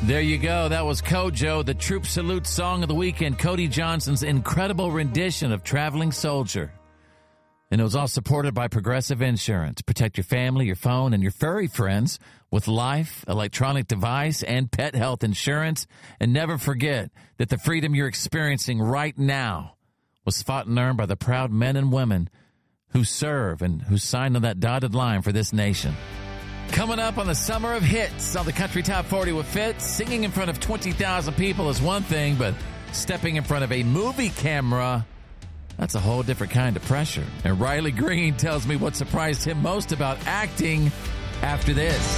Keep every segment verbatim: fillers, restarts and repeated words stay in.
There you go. That was Kojo, the Troop Salute song of the weekend. Cody Johnson's incredible rendition of Traveling Soldier. And it was all supported by Progressive Insurance. Protect your family, your phone, and your furry friends with life, electronic device, and pet health insurance. And never forget that the freedom you're experiencing right now was fought and earned by the proud men and women who serve and who signed on that dotted line for this nation. Coming up on the Summer of Hits on the Country Top forty with Fitz, singing in front of twenty thousand people is one thing, but stepping in front of a movie camera, that's a whole different kind of pressure. And Riley Green tells me what surprised him most about acting after this.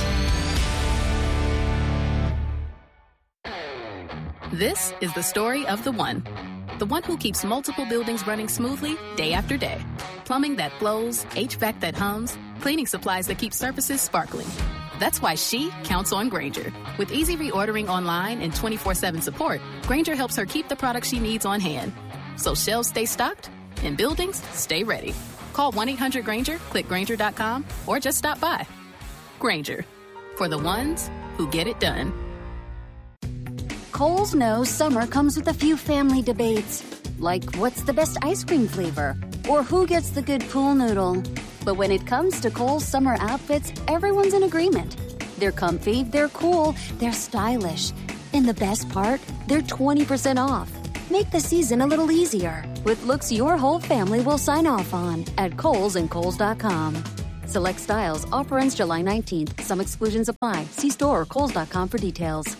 This is the story of the one. The one who keeps multiple buildings running smoothly day after day. Plumbing that flows, H V A C that hums, cleaning supplies that keep surfaces sparkling. That's why she counts on Grainger. With easy reordering online and twenty-four seven support, Grainger helps her keep the products she needs on hand. So shelves stay stocked and buildings stay ready. Call one eight hundred Grainger, click Grainger dot com, or just stop by. Grainger, for the ones who get it done. Kohl's knows summer comes with a few family debates, like what's the best ice cream flavor, or who gets the good pool noodle. But when it comes to Kohl's summer outfits, everyone's in agreement. They're comfy, they're cool, they're stylish. And the best part, they're twenty percent off. Make the season a little easier with looks your whole family will sign off on at Kohl's and Kohl's dot com. Select styles. Offer ends July nineteenth. Some exclusions apply. See store or Kohl's dot com for details.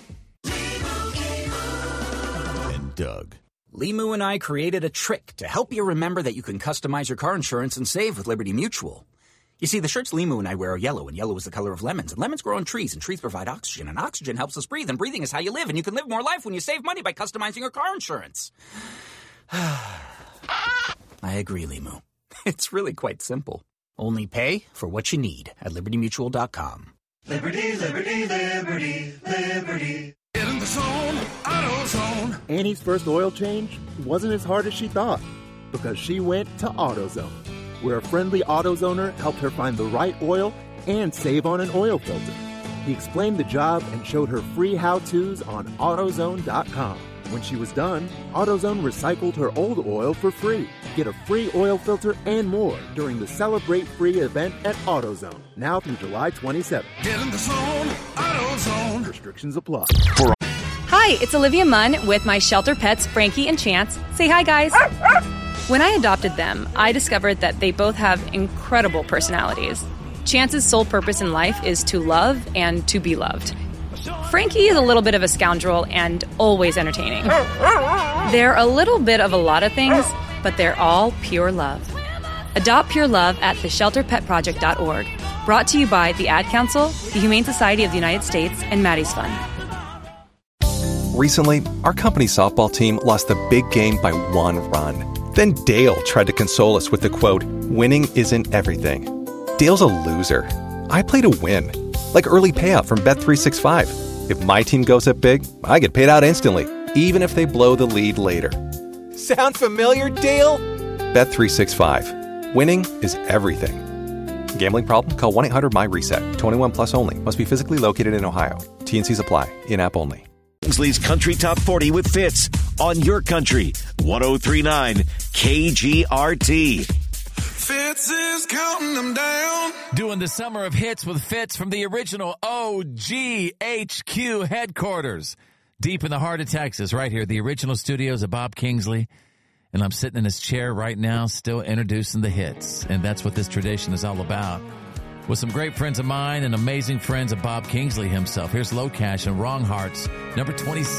And Doug. Limu and I created a trick to help you remember that you can customize your car insurance and save with Liberty Mutual. You see, the shirts Limu and I wear are yellow, and yellow is the color of lemons, and lemons grow on trees, and trees provide oxygen, and oxygen helps us breathe, and breathing is how you live, and you can live more life when you save money by customizing your car insurance. I agree, Limu. It's really quite simple. Only pay for what you need at Liberty Mutual dot com. Liberty, liberty, liberty, liberty. Get in the zone, AutoZone. Annie's first oil change wasn't as hard as she thought because she went to AutoZone, where a friendly AutoZoner helped her find the right oil and save on an oil filter. He explained the job and showed her free how-tos on AutoZone dot com. When she was done, AutoZone recycled her old oil for free. Get a free oil filter and more during the Celebrate Free event at AutoZone, now through July twenty-seventh. Get in the zone, AutoZone. Restrictions apply. Hi, it's Olivia Munn with my shelter pets, Frankie and Chance. Say hi, guys. When I adopted them, I discovered that they both have incredible personalities. Chance's sole purpose in life is to love and to be loved. Frankie is a little bit of a scoundrel and always entertaining. They're a little bit of a lot of things, but they're all pure love. Adopt pure love at the shelter pet project dot org. Brought to you by the Ad Council, the Humane Society of the United States, and Maddie's Fund. Recently, our company softball team lost the big game by one run. Then Dale tried to console us with the quote, "Winning isn't everything." Dale's a loser. I play to win. Like early payout from Bet three sixty-five. If my team goes up big, I get paid out instantly, even if they blow the lead later. Sound familiar, Dale? Bet three sixty-five. Winning is everything. Gambling problem? Call one eight hundred M Y reset. twenty-one plus only. Must be physically located in Ohio. T and Cs apply. In-app only. Kingsley's Country Top forty with Fitz on your country. one oh three point nine K G R T. Fitz is counting them down. Doing the Summer of Hits with Fitz from the original O G H Q headquarters. Deep in the heart of Texas, right here, the original studios of Bob Kingsley. And I'm sitting in his chair right now, still introducing the hits. And that's what this tradition is all about. With some great friends of mine and amazing friends of Bob Kingsley himself. Here's Low Cash and Wrong Hearts, number twenty-six.